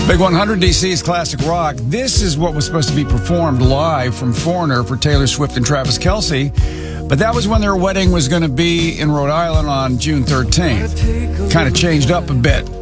Big 100 DC's classic rock. This is what was supposed to be performed live from Foreigner for Taylor Swift and Travis Kelce. But that was when their wedding was going to be in Rhode Island on June 13th. Kind of changed up a bit.